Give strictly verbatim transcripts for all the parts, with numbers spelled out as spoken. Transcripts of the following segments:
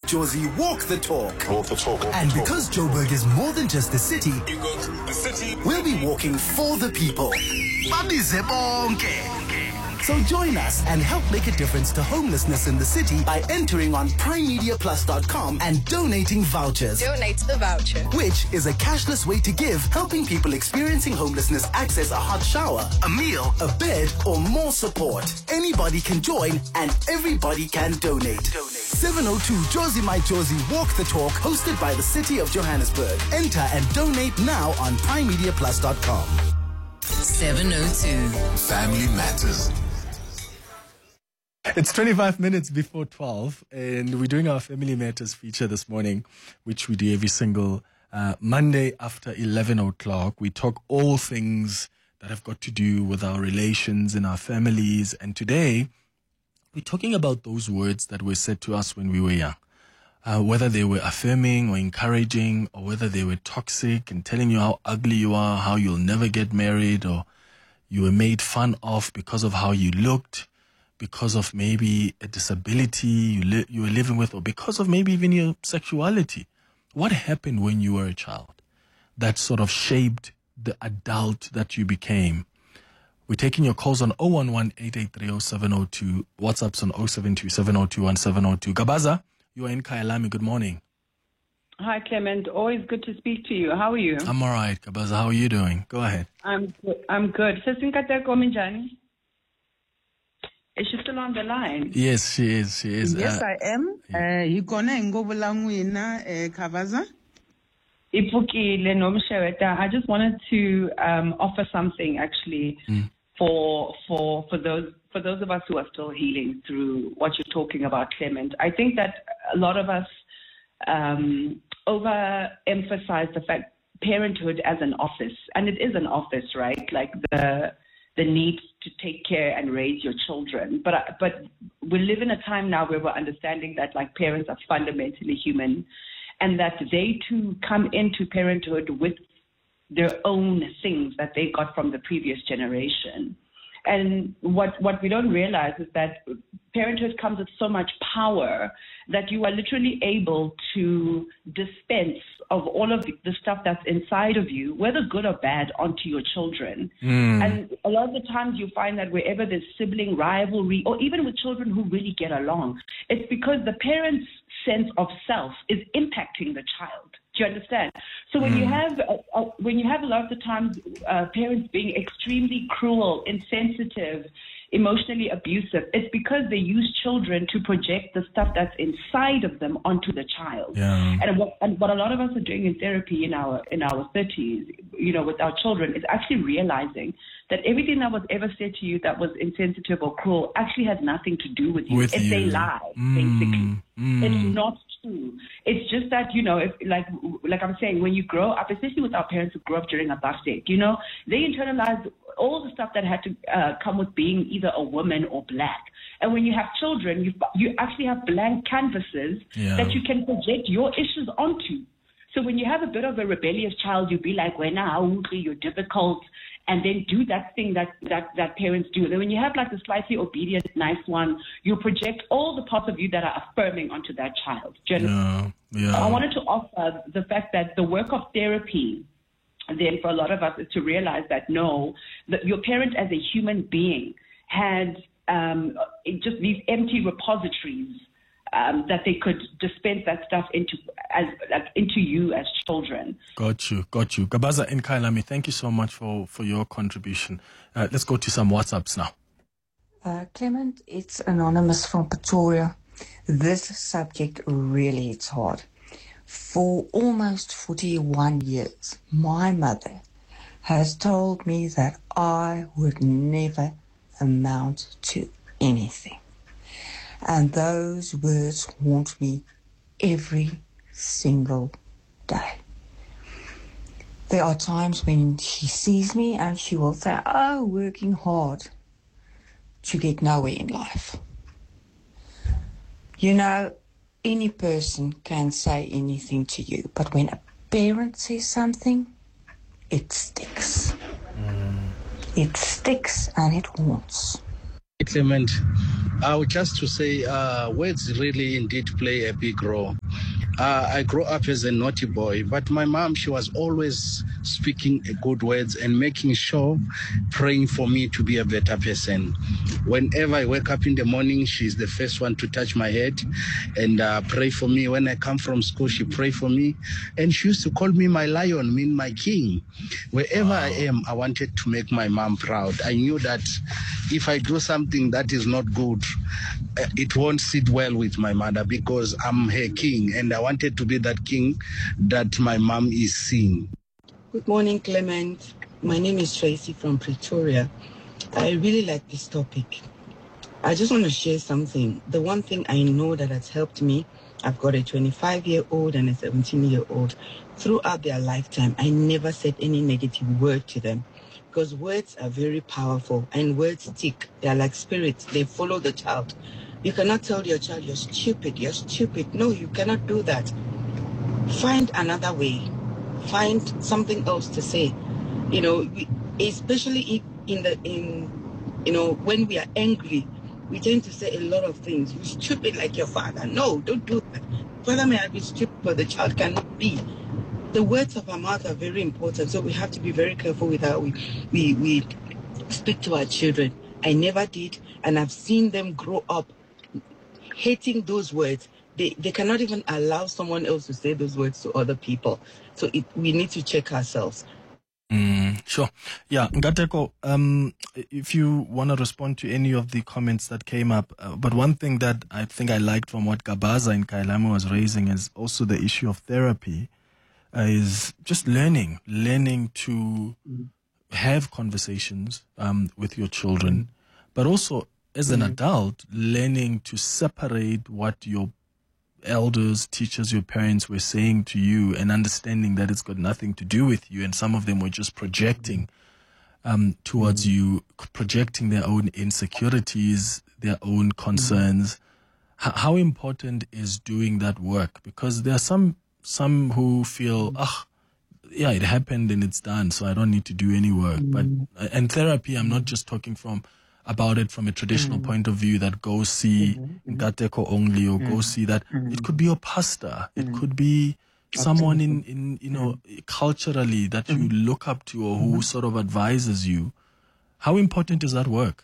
Josie walk the talk. Walk the talk. Walk And the talk. because Joburg is more than just the city, You go through the city. we'll be walking for the people. Babize bonke. So join us and help make a difference to homelessness in the city by entering on prime media plus dot com and donating vouchers. Donate the voucher. Which is a cashless way to give, helping people experiencing homelessness access a hot shower, a meal, a bed, or more support. Anybody can join and everybody can donate. seven oh two Josie My Josie Walk the Talk, hosted by the City of Johannesburg. Enter and donate now on prime media plus dot com. seven oh two Family Matters. It's twenty-five minutes before twelve, and we're doing our Family Matters feature this morning, which we do every single uh, Monday after eleven o'clock. We talk all things that have got to do with our relations and our families. And today, we're talking about those words that were said to us when we were young. Uh, whether they were affirming or encouraging, or whether they were toxic and telling you how ugly you are, how you'll never get married, or you were made fun of because of how you looked, because of maybe a disability you, li- you were living with, or because of maybe even your sexuality. What happened when you were a child that sort of shaped the adult that you became? We're taking your calls on oh one one, eight eight three, oh seven oh two, WhatsApps on oh seven two, seven oh two, one seven oh two. Gabaza, you are in Kyalami. Good morning. Hi, Clement. Always good to speak to you. How are you? I'm all right, Gabaza. How are you doing? Go ahead. I'm good. I'm good. Sesinkateko Minjani? Is she still on the line? Yes, she is. She is. Yes, uh, I am. Uh, Yikona ngobulangwina Kabaza. Ipukile nomsheweta. I just wanted to um, offer something actually Mm. for for for those for those of us who are still healing through what you're talking about, Clement. I think that a lot of us um, overemphasize the fact parenthood as an office, and it is an office, right? Like the the need to take care and raise your children. But but we live in a time now where we're understanding that like parents are fundamentally human, and that they too come into parenthood with their own things that they got from the previous generation. And what, what we don't realize is that parenthood comes with so much power that you are literally able to dispense of all of the stuff that's inside of you, whether good or bad, onto your children. Mm. And a lot of the times you find that wherever there's sibling rivalry, or even with children who really get along, it's because the parent's sense of self is impacting the child. Do you understand? So when mm. you have uh, uh, when you have a lot of the times uh, parents being extremely cruel, insensitive, emotionally abusive, it's because they use children to project the stuff that's inside of them onto the child. Yeah. And what and what a lot of us are doing in therapy in our in our thirties, you know, with our children, is actually realizing that everything that was ever said to you that was insensitive or cruel actually has nothing to do with you. With it's you. a lie, Mm. basically. Mm. It's not true. It's just that, you know, if, like like I'm saying, when you grow up, especially with our parents who grew up during apartheid, you know, they internalized all the stuff that had to uh, come with being either a woman or black. And when you have children, you you actually have blank canvases Yeah. that you can project your issues onto. So when you have a bit of a rebellious child, you'll be like, well, now you're difficult, and then do that thing that, that, that parents do. And then when you have like the slightly obedient, nice one, you project all the parts of you that are affirming onto that child. Do you understand? Yeah. Yeah. I wanted to offer the fact that the work of therapy, then for a lot of us, is to realize that no, that your parent as a human being had um, just these empty repositories um, that they could dispense that stuff into as like, into you as children. Got you, got you. Gabaza and Kailami, thank you so much for, for your contribution. Uh, let's go to some WhatsApps now. Uh, Clement, it's Anonymous from Pretoria. This subject really hits hard. For almost forty-one years, my mother has told me that I would never amount to anything. And those words haunt me every single day. There are times when she sees me and she will say, oh, working hard to get nowhere in life. You know, any person can say anything to you, but when a parent says something, it sticks. Mm. It sticks and it haunts. Clement, I would just to say uh, words really indeed play a big role. Uh, I grew up as a naughty boy, but my mom, she was always speaking good words and making sure, praying for me to be a better person. Whenever I wake up in the morning, she's the first one to touch my head and uh, pray for me. When I come from school, she pray for me. And she used to call me my lion, mean my king. Wherever I am, I wanted to make my mom proud. I knew that if I do something that is not good, it won't sit well with my mother because I'm her king and I wanted to be that king that my mom is seeing. Good morning, Clement. My name is Tracy from Pretoria. I really like this topic. I just want to share something. The one thing I know that has helped me, I've got a twenty-five-year-old and a seventeen-year-old. Throughout their lifetime, I never said any negative word to them because words are very powerful and words stick. They're like spirits. They follow the child. You cannot tell your child, you're stupid, you're stupid. No, you cannot do that. Find another way. Find something else to say. You know, we, especially in the, in, you know, when we are angry, we tend to say a lot of things. You're stupid like your father. No, don't do that. Father may be stupid, but the child cannot be. The words of our mouth are very important, so we have to be very careful with how we, we, we speak to our children. I never did, and I've seen them grow up hating those words. They, they cannot even allow someone else to say those words to other people. So it, we need to check ourselves. Mm, sure. Yeah, Ngateko, um, if you want to respond to any of the comments that came up, uh, but one thing that I think I liked from what Gabaza in Kailamo was raising is also the issue of therapy, uh, is just learning, learning to have conversations um, with your children, but also as an adult, learning to separate what your elders, teachers, your parents were saying to you and understanding that it's got nothing to do with you. And some of them were just projecting um, towards mm-hmm. you, projecting their own insecurities, their own concerns. Mm-hmm. H- how important is doing that work? Because there are some, some who feel, ah, yeah, it happened and it's done, so I don't need to do any work. Mm-hmm. But, and therapy, I'm not just talking from about it from a traditional mm-hmm. point of view that go see mm-hmm. Ngateko only or mm-hmm. go see that. Mm-hmm. It could be your pastor. Mm-hmm. It could be someone in, in you know, mm-hmm. culturally that mm-hmm. you look up to or who mm-hmm. sort of advises you. How important is that work?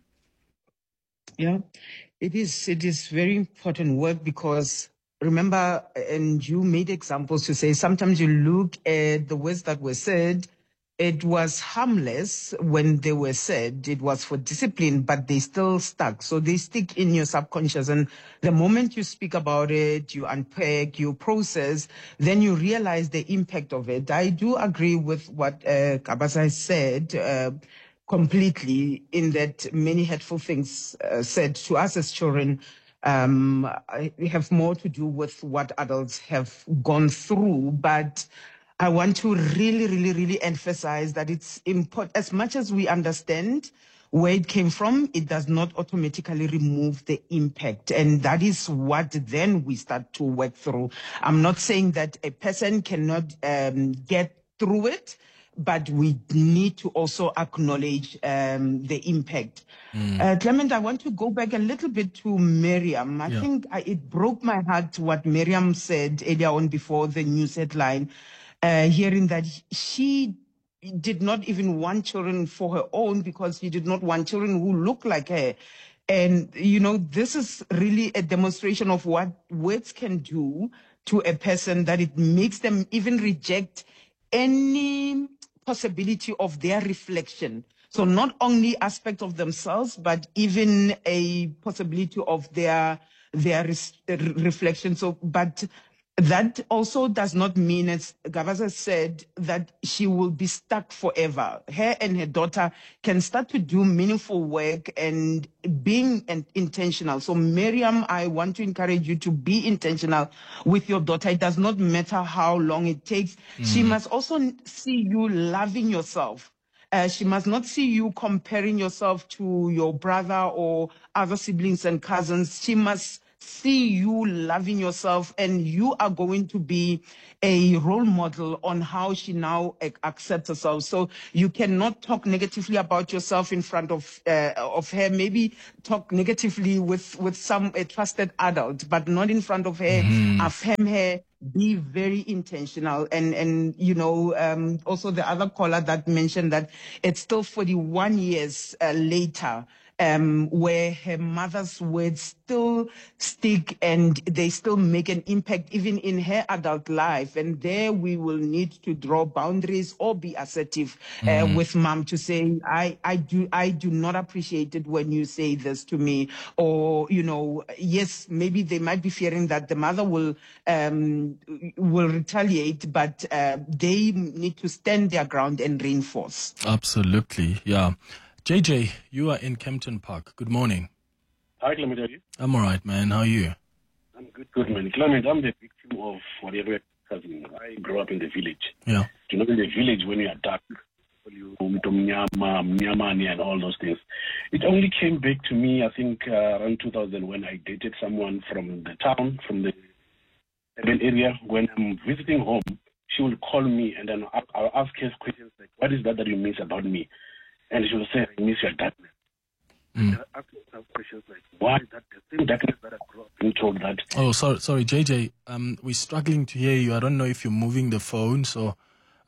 Yeah, it is. It is very important work because remember, and you made examples to say sometimes you look at the words that were said. It was harmless when they were said. It was for discipline, but they still stuck. So they stick in your subconscious. And the moment you speak about it, you unpack, you process, then you realize the impact of it. I do agree with what uh, Kabasa said uh, completely, in that many hurtful things uh, said to us as children um, have more to do with what adults have gone through. But I want to really, really, really emphasize that it's important. As much as we understand where it came from, it does not automatically remove the impact. And that is what then we start to work through. I'm not saying that a person cannot um, get through it, but we need to also acknowledge um, the impact. Mm. Uh, Clement, I want to go back a little bit to Miriam. I yeah. think I, it broke my heart what Miriam said earlier on before the news headline. Uh, hearing that she did not even want children for her own because she did not want children who look like her. And, you know, this is really a demonstration of what words can do to a person, that it makes them even reject any possibility of their reflection. So not only aspect of themselves, but even a possibility of their, their re- reflection. So, but that also does not mean, as Gavaza said, that she will be stuck forever. Her and her daughter can start to do meaningful work and being intentional. So Miriam, I want to encourage you to be intentional with your daughter. It does not matter how long it takes. Mm. She must also see you loving yourself. Uh, she must not see you comparing yourself to your brother or other siblings and cousins. She must see you loving yourself, and you are going to be a role model on how she now ac- accepts herself. So you cannot talk negatively about yourself in front of uh, of her. Maybe talk negatively with with some a trusted adult, but not in front of her. Mhm. Affirm her. Be very intentional. And and you know, um, also the other caller that mentioned that it's still forty-one years uh, later. Um, where her mother's words still stick and they still make an impact even in her adult life. And there we will need to draw boundaries or be assertive uh, Mm. with mom to say, I, I do I do not appreciate it when you say this to me. Or, you know, yes, maybe they might be fearing that the mother will um, will retaliate, but uh, they need to stand their ground and reinforce. Absolutely, yeah. J J, you are in Kempton Park. Good morning. Hi, Clement, how are you? I'm all right, man. How are you? I'm good, good, man. Clement, I'm the victim of whatever cousin. I grew up in the village. Yeah. You know, in the village, when you are dark, you mnyama, mnyamani, and all those things. It only came back to me, I think, uh, around two thousand when I dated someone from the town, from the urban area. When I'm visiting home, she will call me, and then I'll, I'll ask her questions like, what is that that you miss about me? And she will say, I miss your darkness. Mm. And I ask myself questions like, why is that the same darkness that I grew up being told that? Oh, sorry, sorry, J J. Um, we're struggling to hear you. I don't know if you're moving the phone, so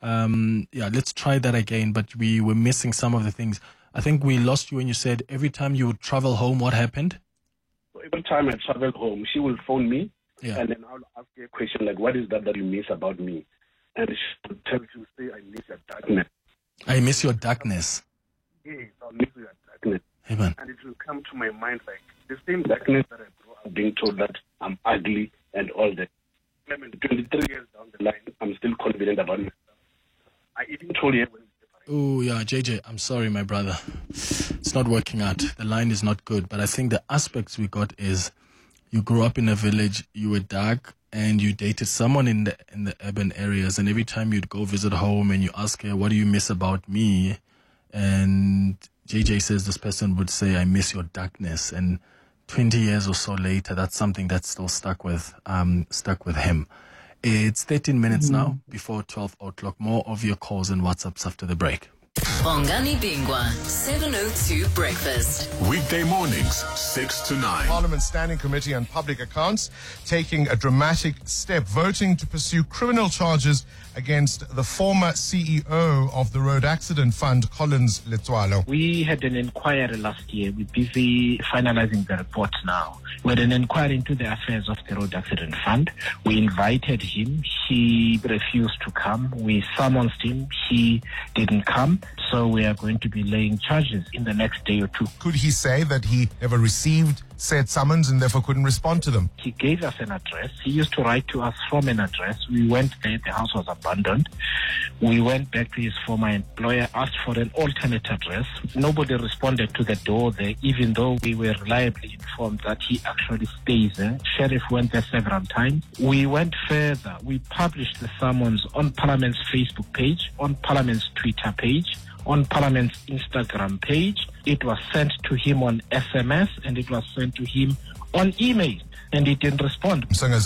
um, yeah, let's try that again. But we were missing some of the things. I think we lost you when you said every time you would travel home, what happened? So every time I travel home, she will phone me, Yeah. and then I'll ask her a question like, what is that that you miss about me? And she will tell you, say, I miss your darkness. I miss your darkness. Yes, I miss your darkness. Hey, man. And it will come to my mind like the same darkness that I grew up being told that I'm ugly and all that. I mean, twenty-three years down the line, I'm still confident about myself. I even told her when Oh, yeah, J J, I'm sorry, my brother. It's not working out. The line is not good. But I think the aspects we got is you grew up in a village, you were dark, and you dated someone in the in the urban areas. And every time you'd go visit home and you ask her, what do you miss about me? And J J says this person would say, I miss your darkness. And twenty years or so later, that's something that's still stuck with um stuck with him. It's thirteen minutes mm-hmm. now before twelve o'clock. More of your calls and WhatsApps after the break. Bongani Bingwa, seven oh two Breakfast. Weekday mornings, six to nine. Parliament's Standing Committee on Public Accounts taking a dramatic step, voting to pursue criminal charges against the former C E O of the Road Accident Fund, Collins Letswalo. We had an inquiry last year. We're busy finalizing the report now. We had an inquiry into the affairs of the Road Accident Fund. We invited him. He refused to come. We summoned him. He didn't come. So we are going to be laying charges in the next day or two. Could he say that he never received said summons and therefore couldn't respond to them? He gave us an address. He used to write to us from an address. We went there. The house was abandoned. We went back to his former employer, asked for an alternate address. Nobody responded to the door there, even though we were reliably informed that he actually stays there. Sheriff went there several times. We went further. We published the summons on Parliament's Facebook page, on Parliament's Twitter page, on Parliament's Instagram page. It was sent to him on S M S and it was sent to him on email, and he didn't respond.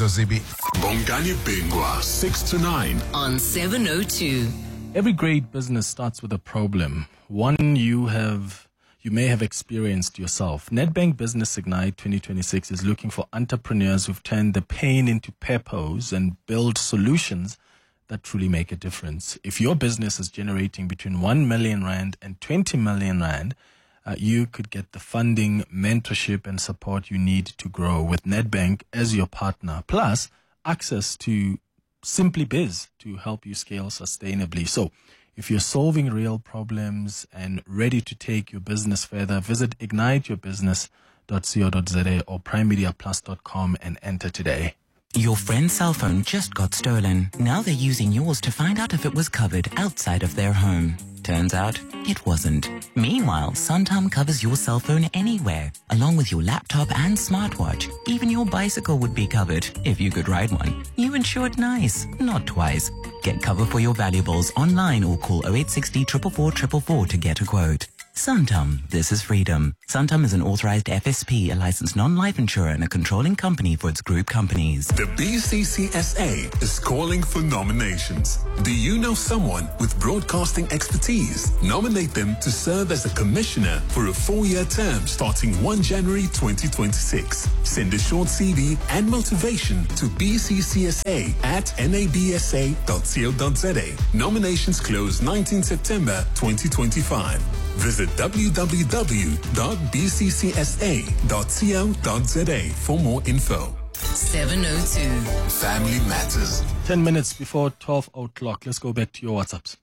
Bongani Bingwa, six to nine. On seven oh two. Every great business starts with a problem. One you have, you may have experienced yourself. Nedbank Business Ignite twenty twenty-six is looking for entrepreneurs who've turned the pain into purpose and build solutions that truly make a difference. If your business is generating between one million rand and twenty million rand, uh, you could get the funding, mentorship, and support you need to grow with Nedbank as your partner, plus access to Simply Biz to help you scale sustainably. So if you're solving real problems and ready to take your business further, visit ignite your business dot co dot za or prime media plus dot com and enter today. Your friend's cell phone just got stolen. Now they're using yours to find out if it was covered outside of their home. Turns out it wasn't. Meanwhile, Santam covers your cell phone anywhere, along with your laptop and smartwatch. Even your bicycle would be covered if you could ride one. You insured nice, not twice. Get cover for your valuables online or call oh eight six oh four four four four four to get a quote. Santam, this is freedom. Santam is an authorized F S P, a licensed non-life insurer, and a controlling company for its group companies. The B C C S A is calling for nominations. Do you know someone with broadcasting expertise? Nominate them to serve as a commissioner for a four-year term starting the first of January twenty twenty-six. Send a short C V and motivation to b c c s a at n a b s a dot co dot z a. Nominations close the nineteenth of September twenty twenty-five. Visit w w w dot b c c s a dot co dot z a for more info. seven oh two. Family Matters. Ten minutes before twelve o'clock. Let's go back to your WhatsApps.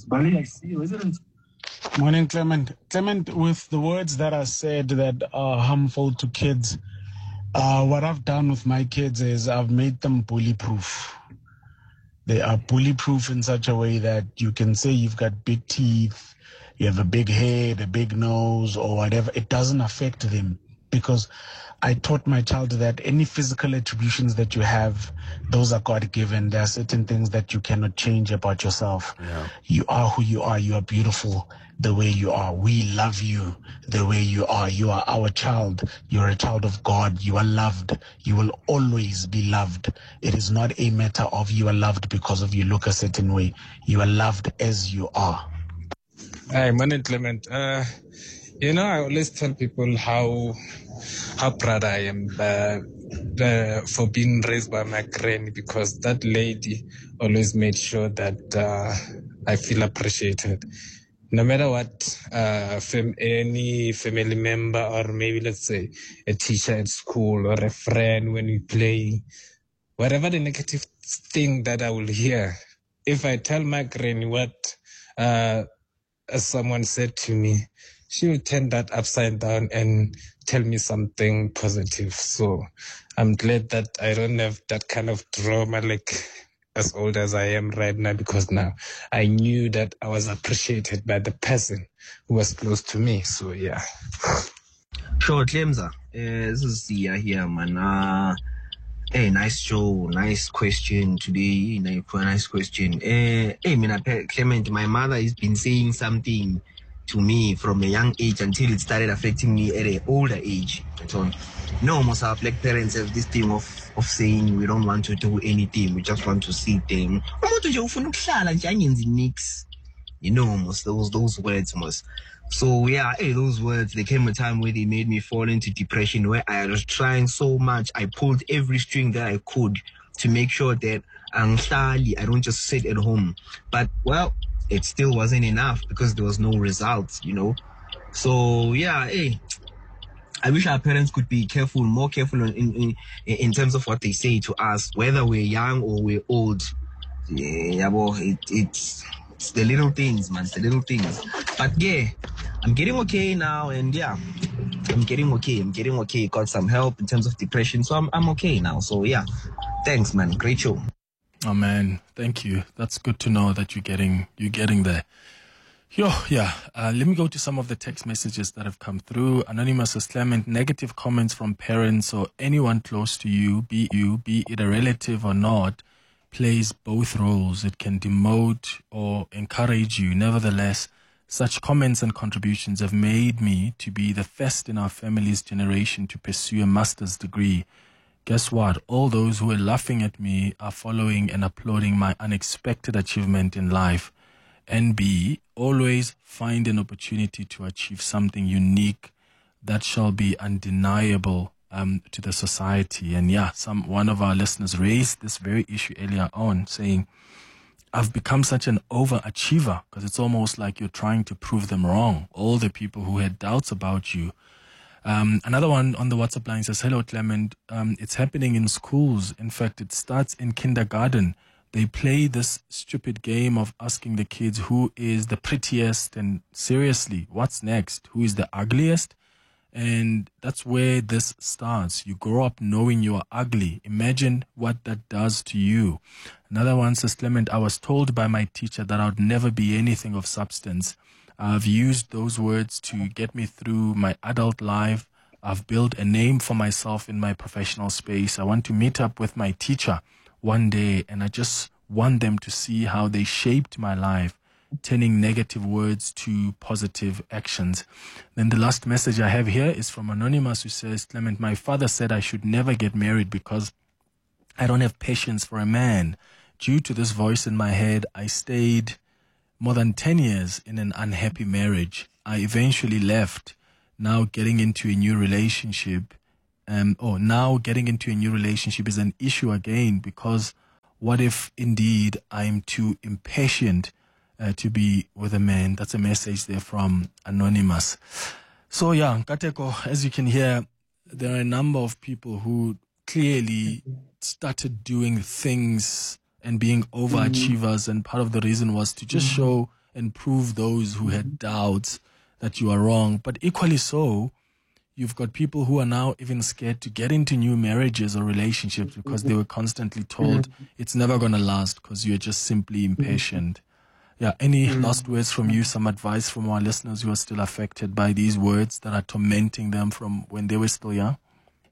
Morning, Clement. Clement, with the words that are said that are harmful to kids, uh, what I've done with my kids is I've made them bully-proof. They are bully-proof in such a way that you can say you've got big teeth, you have a big head, a big nose, or whatever. It doesn't affect them because I taught my child that any physical attributions that you have, those are God-given. There are certain things that you cannot change about yourself. Yeah. You are who you are. You are beautiful the way you are. We love you the way you are. You are our child. You're a child of God. You are loved. You will always be loved. It is not a matter of you are loved because of you look a certain way. You are loved as you are. Hi, morning, Clement. Uh, you know, I always tell people how how proud I am uh, uh, for being raised by my granny, because that lady always made sure that uh, I feel appreciated. No matter what, uh, fam- any family member, or maybe let's say a teacher at school or a friend when we play, whatever the negative thing that I will hear, if I tell my granny what uh, as someone said to me, she will turn that upside down and tell me something positive. So I'm glad that I don't have that kind of trauma like as old as I am right now, because now I knew that I was appreciated by the person who was close to me. So yeah. Sure, Clemza. Uh, this is Sia here, man. Uh, hey, nice show, nice question today. Nice question. Uh, hey, man, Clement, my mother has been saying something to me from a young age until it started affecting me at an older age. So, no, most of our black parents have this thing of of saying we don't want to do anything, we just want to sit there. You know, most those those words, most. So yeah, hey, those words, there came a time where they made me fall into depression, where I was trying so much. I pulled every string that I could to make sure that I'm I don't just sit at home. But well, it still wasn't enough because there was no results, you know. So yeah, hey, I wish our parents could be careful, more careful in in, in terms of what they say to us, whether we're young or we're old. Yeah, well, it, it's it's the little things, man, it's the little things. But yeah, I'm getting okay now, and yeah, I'm getting okay. I'm getting okay. Got some help in terms of depression, so I'm I'm okay now. So yeah, thanks, man. Great show. Oh man, thank you. That's good to know that you're getting you're getting there. Yo, yeah. Uh, let me go to some of the text messages that have come through. Anonymous says, Clement, negative comments from parents or anyone close to you, be you, be it a relative or not, plays both roles. It can demote or encourage you. Nevertheless, such comments and contributions have made me to be the first in our family's generation to pursue a master's degree. Guess what? All those who are laughing at me are following and applauding my unexpected achievement in life. And B, always find an opportunity to achieve something unique that shall be undeniable um, to the society. And yeah, some one of our listeners raised this very issue earlier on, saying, I've become such an overachiever, because it's almost like you're trying to prove them wrong. All the people who had doubts about you. Um, another one on the WhatsApp line says, hello, Clement. Um, it's happening in schools. In fact, it starts in kindergarten. They play this stupid game of asking the kids who is the prettiest, and seriously, what's next? Who is the ugliest? And that's where this starts. You grow up knowing you are ugly. Imagine what that does to you. Another one says, Clement, I was told by my teacher that I would never be anything of substance. I've used those words to get me through my adult life. I've built a name for myself in my professional space. I want to meet up with my teacher one day, and I just want them to see how they shaped my life turning negative words to positive actions. Then the last message I have here is from Anonymous, who says, Clement, my father said I should never get married because I don't have patience for a man. Due to this voice in my head, I stayed more than ten years in an unhappy marriage. I eventually left, now getting into a new relationship. Um, oh, now getting into a new relationship is an issue again, because what if indeed I'm too impatient uh, to be with a man? That's a message there from Anonymous. So yeah, Nkateko, as you can hear, there are a number of people who clearly started doing things and being overachievers, and part of the reason was to just show and prove those who had doubts that you are wrong. But equally so, you've got people who are now even scared to get into new marriages or relationships because they were constantly told it's never going to last because you're just simply impatient. Yeah, any last words from you, some advice from our listeners who are still affected by these words that are tormenting them from when they were still young?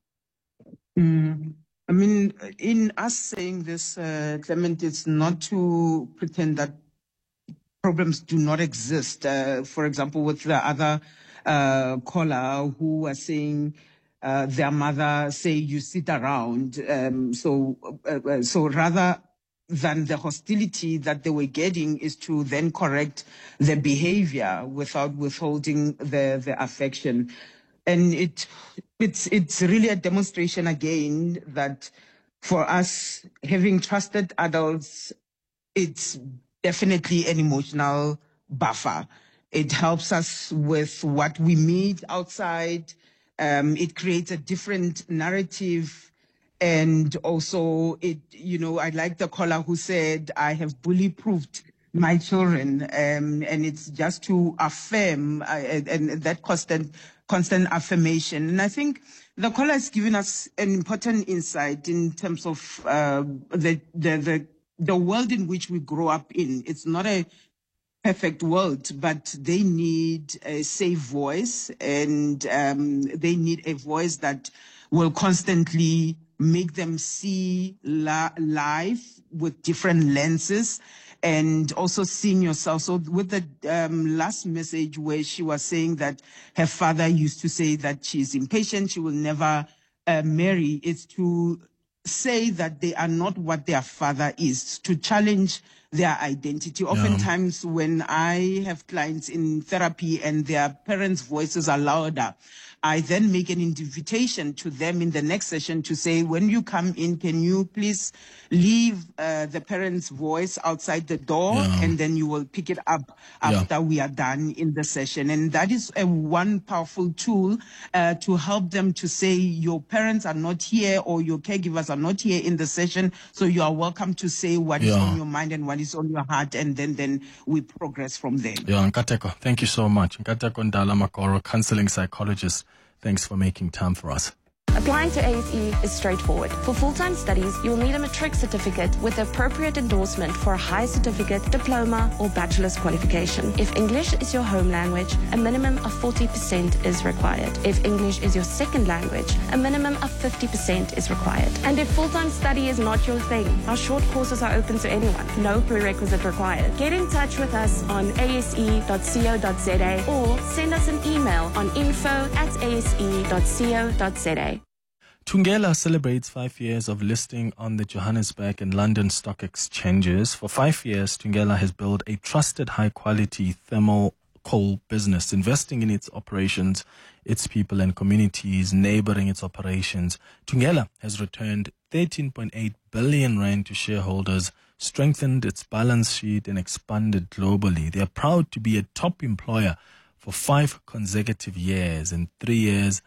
Mm. I mean, in us saying this, uh, Clement, it's not to pretend that problems do not exist. Uh, for example, with the other uh, caller who was saying uh, their mother say you sit around. Um, so, uh, so rather than the hostility that they were getting is to then correct the behavior without withholding the, the affection. And it it's it's really a demonstration again that for us, having trusted adults, it's definitely an emotional buffer. It helps us with what we meet outside. Um, it creates a different narrative. And also, it, you know, I like the caller who said, I have bully-proofed my children. Um, and it's just to affirm uh, and that constant, constant affirmation. And I think the caller has given us an important insight in terms of uh, the, the, the, the world in which we grow up in. It's not a perfect world, but they need a safe voice, and um, they need a voice that will constantly make them see la- life with different lenses, and also seeing yourself. So with the um, last message where she was saying that her father used to say that she's impatient, she will never uh, marry, it's to say that they are not what their father is, to challenge their identity. Yeah. Oftentimes when I have clients in therapy and their parents' voices are louder, I then make an invitation to them in the next session to say, when you come in, can you please leave uh, the parent's voice outside the door, yeah. and then you will pick it up after yeah. we are done in the session. And that is a one powerful tool uh, to help them to say, your parents are not here or your caregivers are not here in the session, so you are welcome to say what yeah. is on your mind and what is on your heart, and then, then we progress from there. Yeah, Nkateko, thank you so much. Nkateko Ndala Makoro, counseling psychologist. Thanks for making time for us. Applying to A S E is straightforward. For full-time studies, you will need a matric certificate with the appropriate endorsement for a higher certificate, diploma, or bachelor's qualification. If English is your home language, a minimum of forty percent is required. If English is your second language, a minimum of fifty percent is required. And if full-time study is not your thing, our short courses are open to anyone. No prerequisite required. Get in touch with us on a s e dot co dot z a or send us an email on info at a s e dot co dot z a. Thungela celebrates five years of listing on the Johannesburg and London stock exchanges. For five years, Thungela has built a trusted, high-quality thermal coal business, investing in its operations, its people and communities neighboring its operations. Thungela has returned thirteen point eight billion rand to shareholders, strengthened its balance sheet, and expanded globally. They are proud to be a top employer for five consecutive years and three years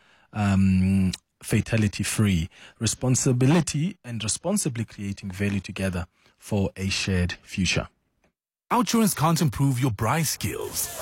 um fatality-free, responsibility and responsibly creating value together for a shared future. Outsurance can't improve your Braai skills,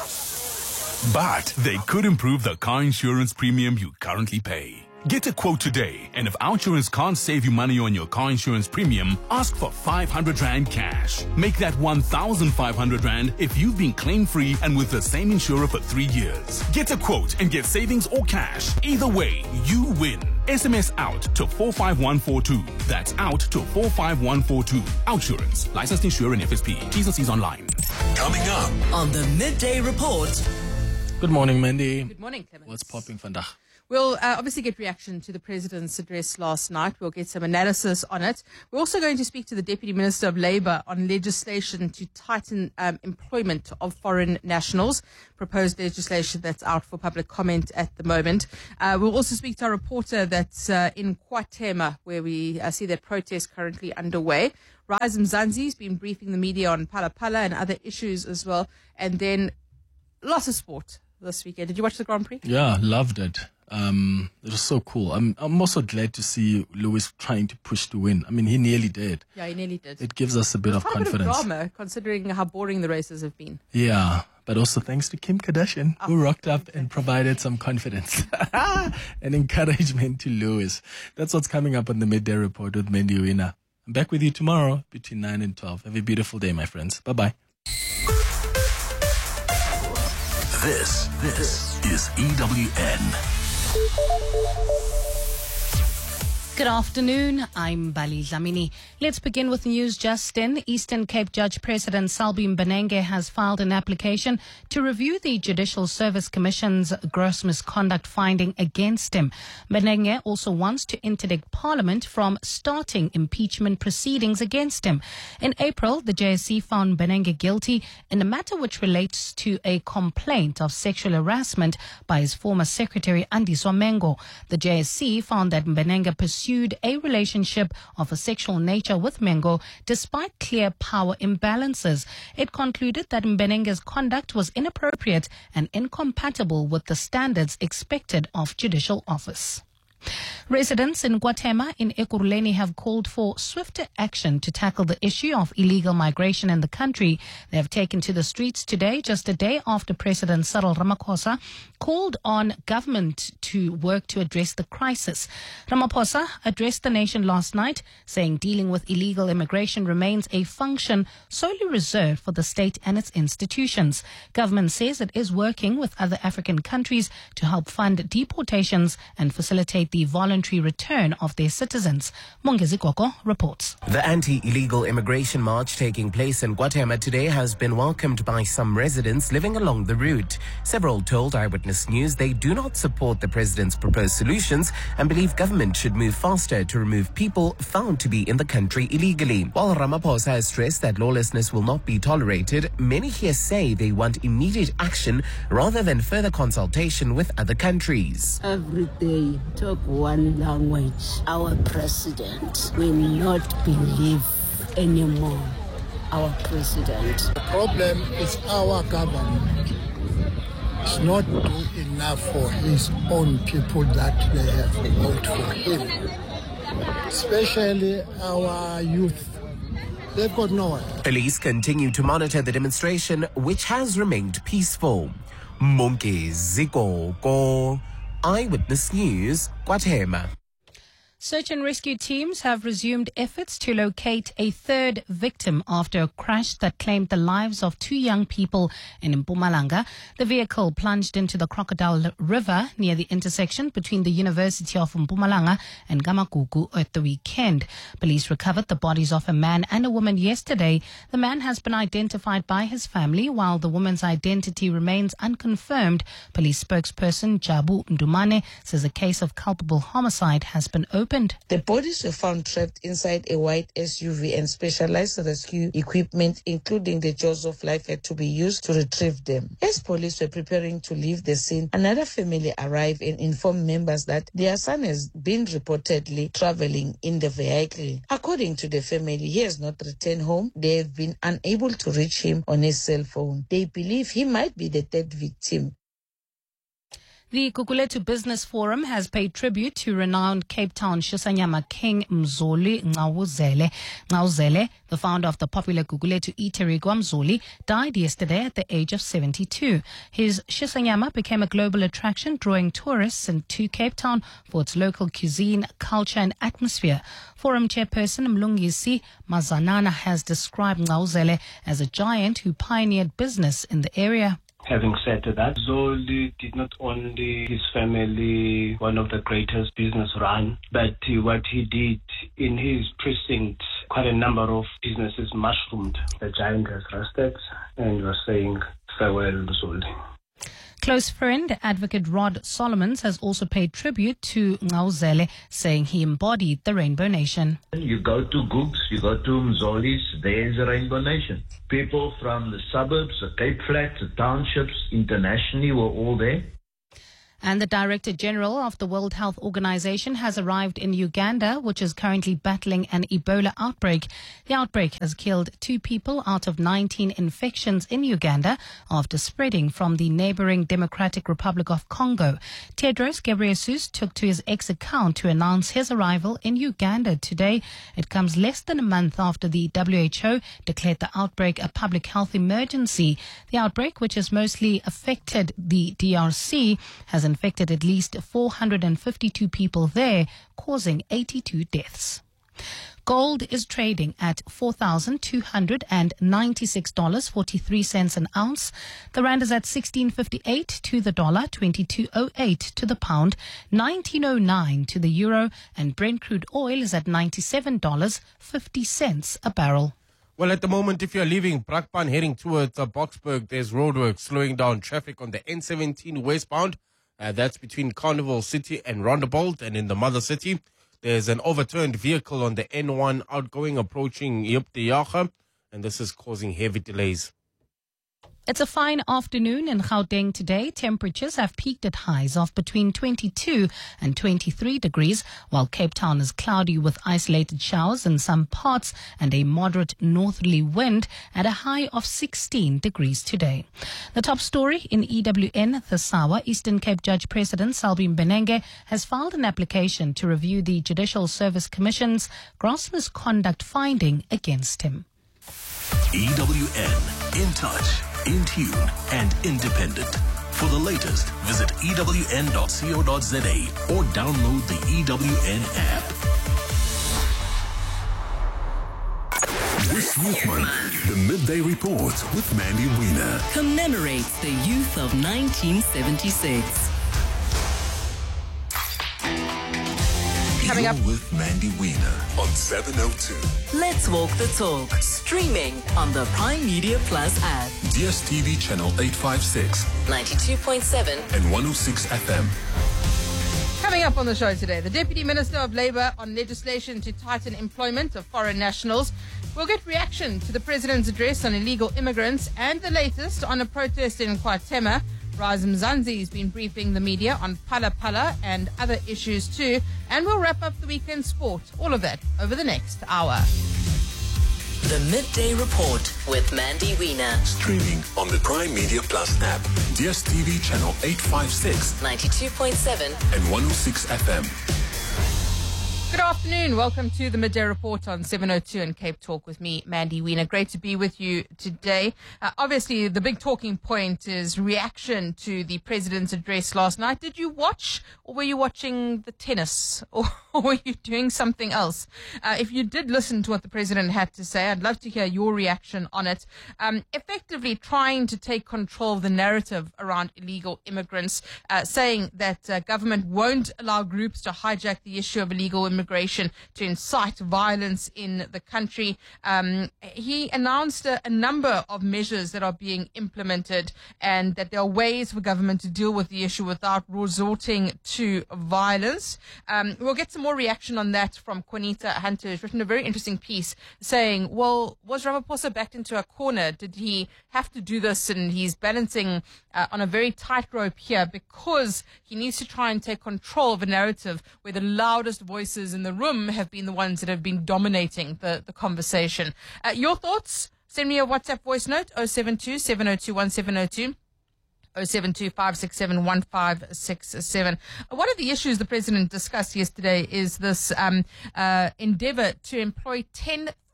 but they could improve the car insurance premium you currently pay. Get a quote today, and if Outsurance can't save you money on your car insurance premium, ask for five hundred rand cash. Make that one thousand five hundred rand if you've been claim-free and with the same insurer for three years. Get a quote and get savings or cash. Either way, you win. S M S out to four five one four two. That's out to four five one four two. Outsurance. Licensed insurer and F S P. T's and C's online. Coming up on the Midday Report. Good morning, Mandy. Good morning, Clement. What's popping vandag? We'll uh, obviously get reaction to the President's address last night. We'll get some analysis on it. We're also going to speak to the Deputy Minister of Labour on legislation to tighten um, employment of foreign nationals, proposed legislation that's out for public comment at the moment. Uh, we'll also speak to our reporter that's uh, in KwaThema, where we uh, see that protest currently underway. Rise Mzansi's been briefing the media on Phala Phala and other issues as well. And then lots of sport this weekend. Did you watch the Grand Prix? Yeah, loved it. Um, it was so cool. I'm I'm also glad to see Lewis trying to push to win. I mean, he nearly did. Yeah, he nearly did. It gives us a bit of Quite confidence. A bit of drama, considering how boring the races have been. Yeah, but also thanks to Kim Kardashian, oh, who rocked up and provided some confidence and encouragement to Lewis. That's what's coming up on the Midday Report with Mandy Wina. I'm back with you tomorrow between nine and twelve. Have a beautiful day, my friends. Bye-bye. This, this is E W N. Good afternoon, I'm Bali Dlamini. Let's begin with news just in. Eastern Cape Judge President Selby Mbenenge has filed an application to review the Judicial Service Commission's gross misconduct finding against him. Mbenenge also wants to interdict Parliament from starting impeachment proceedings against him. In April, the J S C found Mbenenge guilty in a matter which relates to a complaint of sexual harassment by his former secretary, Andiswa Mengo. The J S C found that Mbenenge pursued a relationship of a sexual nature with Mengo despite clear power imbalances. It concluded that Mbenenge's conduct was inappropriate and incompatible with the standards expected of judicial office. Residents in KwaThema in Ekurhuleni have called for swifter action to tackle the issue of illegal migration in the country. They have taken to the streets today, just a day after President Cyril Ramaphosa called on government to work to address the crisis. Ramaphosa addressed the nation last night, saying dealing with illegal immigration remains a function solely reserved for the state and its institutions. Government says it is working with other African countries to help fund deportations and facilitate the voluntary return of their citizens. Mongezi Koko reports. The anti-illegal immigration march taking place in KwaThema today has been welcomed by some residents living along the route. Several told Eyewitness News they do not support the president's proposed solutions and believe government should move faster to remove people found to be in the country illegally. While Ramaphosa has stressed that lawlessness will not be tolerated, many here say they want immediate action rather than further consultation with other countries. Every day, talk one language. Our president will not believe anymore. Our president. The problem is our government. It's not doing enough for his own people that they have voted for him. Especially our youth. They've got nowhere. Police continue to monitor the demonstration, which has remained peaceful. Mongezi Koko, Eyewitness News, KwaThema. Search and rescue teams have resumed efforts to locate a third victim after a crash that claimed the lives of two young people in Mpumalanga. The vehicle plunged into the Crocodile River near the intersection between the University of Mpumalanga and Gamagugu at the weekend. Police recovered the bodies of a man and a woman yesterday. The man has been identified by his family, while the woman's identity remains unconfirmed. Police spokesperson Jabu Ndumane says a case of culpable homicide has been opened. The bodies were found trapped inside a white S U V, and specialized rescue equipment, including the jaws of life, had to be used to retrieve them. As police were preparing to leave the scene, another family arrived and informed members that their son has been reportedly traveling in the vehicle. According to the family, he has not returned home. They have been unable to reach him on his cell phone. They believe he might be the third victim. The Gugulethu Business Forum has paid tribute to renowned Cape Town Shisanyama king Mzoli Ngawuzele. Ngawuzele, the founder of the popular Gugulethu eatery Gwamzoli, died yesterday at the age of seventy-two. His Shisanyama became a global attraction, drawing tourists into Cape Town for its local cuisine, culture and atmosphere. Forum chairperson Mlungisi Mazanana has described Ngawuzele as a giant who pioneered business in the area. Having said that, Zoli did not only his family one of the greatest business run, but what he did in his precinct quite a number of businesses mushroomed. The giant has rested and was saying farewell, Luzoli. Close friend, advocate Rod Solomons, has also paid tribute to Ngawuzele, saying he embodied the Rainbow Nation. You go to Gooks, you go to Mzoli's, there's a Rainbow Nation. People from the suburbs, the Cape Flats, the townships, internationally were all there. And the Director General of the World Health Organization has arrived in Uganda, which is currently battling an Ebola outbreak. The outbreak has killed two people out of nineteen infections in Uganda after spreading from the neighboring Democratic Republic of Congo. Tedros Ghebreyesus took to his X account to announce his arrival in Uganda today. It comes less than a month after the W H O declared the outbreak a public health emergency. The outbreak, which has mostly affected the D R C, has infected at least four hundred fifty-two people there, causing eighty-two deaths. Gold is trading at four thousand two hundred ninety-six dollars and forty-three cents an ounce. The rand is at sixteen fifty-eight to the dollar, twenty-two oh eight to the pound, nineteen oh nine to the euro, and Brent crude oil is at ninety-seven dollars and fifty cents a barrel. Well, at the moment, if you're leaving Brakpan heading towards uh, Boksburg, there's roadwork slowing down traffic on the N seventeen westbound. Uh, that's between Carnival City and Rondebolt, and in the mother city. There's an overturned vehicle on the N one outgoing approaching Yoptiyaga, and this is causing heavy delays. It's a fine afternoon in Gauteng today. Temperatures have peaked at highs of between twenty-two and twenty-three degrees, while Cape Town is cloudy with isolated showers in some parts and a moderate northerly wind at a high of sixteen degrees today. The top story in E W N, the Sawa, Eastern Cape Judge President Salbi Mbenenge has filed an application to review the Judicial Service Commission's gross misconduct finding against him. E W N, in touch, in tune, and independent. For the latest, visit E W N dot co dot za or download the E W N app. This Youth Month, the Midday Report with Mandy Wiener commemorates the youth of nineteen seventy-six. Coming up with Mandy Wiener on seven oh two. Let's walk the talk. Streaming on the Prime Media Plus app. D S T V channel eight fifty-six, ninety-two point seven, and one oh six F M. Coming up on the show today, the Deputy Minister of Labour on legislation to tighten employment of foreign nationals. We'll get reaction to the President's address on illegal immigrants and the latest on a protest in KwaThema. Raz Mzansi has been briefing the media on Phala Phala and other issues too. And we'll wrap up the weekend sport. All of that over the next hour. The Midday Report with Mandy Wiener. Streaming on the Prime Media Plus app, D S T V channel eight fifty-six, ninety-two point seven, and one oh six F M. Good afternoon. Welcome to the Midday Report on seven oh two and Cape Talk with me, Mandy Wiener. Great to be with you today. Uh, obviously, the big talking point is reaction to the President's address last night. Did you watch, or were you watching the tennis, or, or were you doing something else? Uh, if you did listen to what the President had to say, I'd love to hear your reaction on it. Um, effectively trying to take control of the narrative around illegal immigrants, uh, saying that uh, government won't allow groups to hijack the issue of illegal immigration immigration to incite violence in the country. Um, he announced a, a number of measures that are being implemented and that there are ways for government to deal with the issue without resorting to violence. Um, we'll get some more reaction on that from Juanita Hunter, who's written a very interesting piece saying, well, was Ramaphosa backed into a corner? Did he have to do this? And he's balancing uh, on a very tightrope here because he needs to try and take control of a narrative where the loudest voices in the room have been the ones that have been dominating the, the conversation. Uh, your thoughts? Send me a WhatsApp voice note, oh seven two, seven oh two, one seven oh two. oh seven two, five six seven, one five six seven. One of the issues the President discussed yesterday is this um, uh, endeavor to employ ten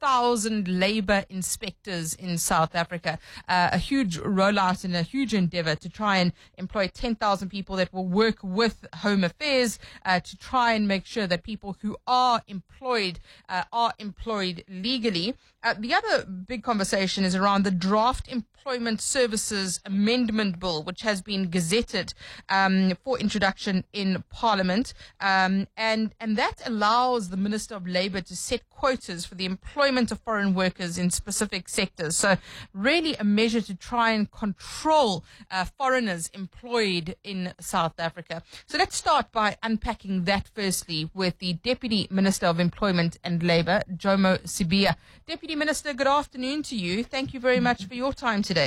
thousand labor inspectors in South Africa. Uh, a huge rollout and a huge endeavor to try and employ ten thousand people that will work with Home Affairs uh, to try and make sure that people who are employed uh, are employed legally. Uh, the other big conversation is around the draft Employment Services Amendment Bill, which has been gazetted um, for introduction in Parliament. Um, and, and that allows the Minister of Labour to set quotas for the employment of foreign workers in specific sectors. So really a measure to try and control uh, foreigners employed in South Africa. So let's start by unpacking that firstly with the Deputy Minister of Employment and Labour, Jomo Sibiya. Deputy Minister, good afternoon to you. Thank you very much for your time today.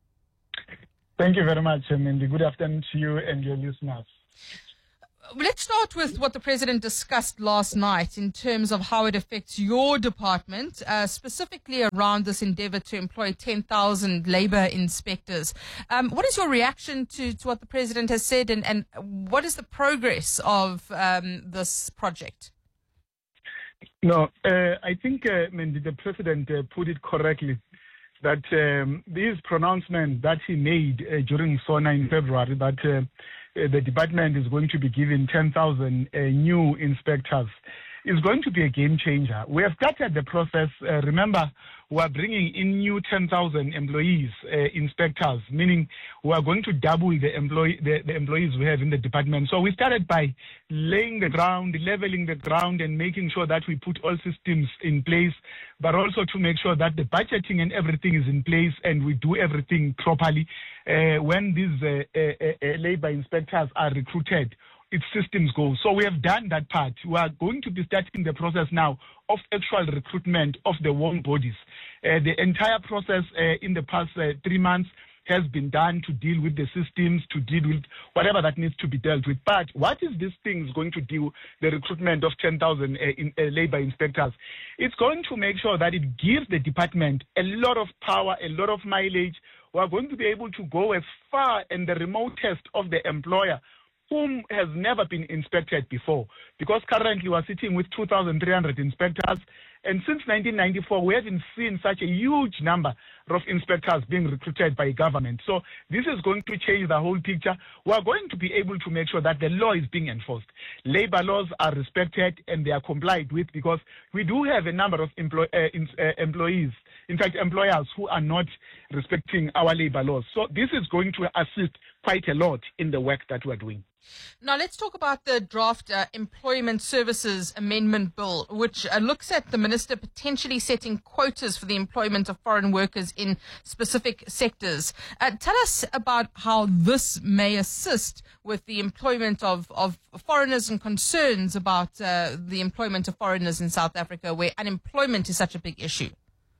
Thank you very much, Mindy. Good afternoon to you and your listeners. Let's start with what the President discussed last night in terms of how it affects your department, uh, specifically around this endeavour to employ ten thousand labour inspectors. Um, what is your reaction to, to what the President has said, and, and what is the progress of um, this project? No, uh, I think, uh, Mindy, the President uh, put it correctly, that um, this pronouncement that he made uh, during SONA in February, that uh, uh, the department is going to be given ten thousand uh, new inspectors, is going to be a game changer. We have started the process. Uh, remember, we are bringing in new ten thousand employees, uh, inspectors, meaning we are going to double the, employee, the, the employees we have in the department. So we started by laying the ground, leveling the ground, and making sure that we put all systems in place, but also to make sure that the budgeting and everything is in place and we do everything properly. Uh, when these uh, uh, uh, labor inspectors are recruited, its systems go. So we have done that part. We are going to be starting the process now of actual recruitment of the warm bodies. Uh, the entire process uh, in the past uh, three months has been done to deal with the systems, to deal with whatever that needs to be dealt with. But what is this thing going to do, the recruitment of ten thousand uh, in, uh, labor inspectors? It's going to make sure that it gives the department a lot of power, a lot of mileage. We are going to be able to go as far and the remotest of the employer whom has never been inspected before, because currently we're sitting with two thousand three hundred inspectors, and since nineteen ninety-four we haven't seen such a huge number of inspectors being recruited by government. So this is going to change the whole picture. We're going to be able to make sure that the law is being enforced. Labor laws are respected and they are complied with, because we do have a number of employ uh, in, uh, employees, in fact employers, who are not respecting our labor laws. So this is going to assist quite a lot in the work that we're doing. Now let's talk about the draft uh, Employment Services Amendment Bill, which uh, looks at the minister potentially setting quotas for the employment of foreign workers in specific sectors. Uh, tell us about how this may assist with the employment of, of foreigners and concerns about uh, the employment of foreigners in South Africa, where unemployment is such a big issue.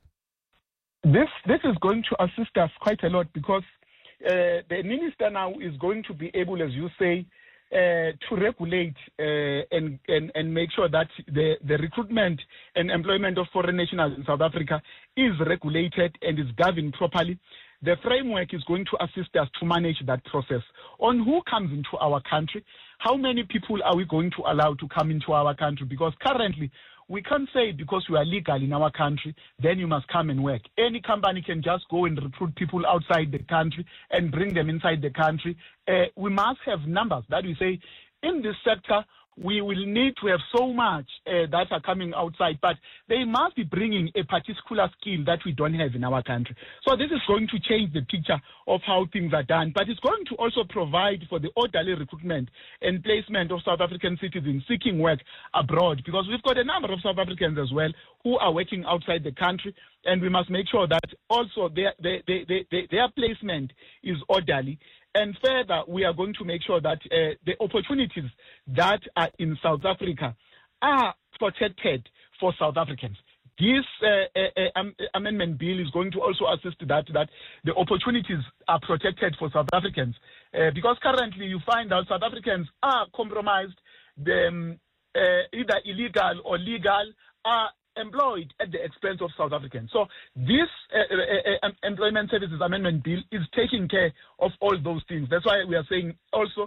This, this is going to assist us quite a lot, because Uh, the minister now is going to be able, as you say, uh, to regulate uh, and, and, and make sure that the, the recruitment and employment of foreign nationals in South Africa is regulated and is governed properly. The framework is going to assist us to manage that process on who comes into our country, how many people are we going to allow to come into our country, because currently we can't say because you are legal in our country, then you must come and work. Any company can just go and recruit people outside the country and bring them inside the country. Uh, we must have numbers that we say, in this sector, we will need to have so much uh, that are coming outside, but they must be bringing a particular skill that we don't have in our country. So this is going to change the picture of how things are done, but it's going to also provide for the orderly recruitment and placement of South African citizens seeking work abroad, because we've got a number of South Africans as well who are working outside the country, and we must make sure that also their, their, their, their, their placement is orderly. And further, we are going to make sure that uh, the opportunities that are in South Africa are protected for South Africans. This uh, uh, uh, amendment bill is going to also assist that, that the opportunities are protected for South Africans. Uh, because currently you find that South Africans are compromised, the, um, uh, either illegal or legal, are employed at the expense of South Africans. So this uh, uh, uh, Employment Services Amendment Bill is taking care of all those things. That's why we are saying also it's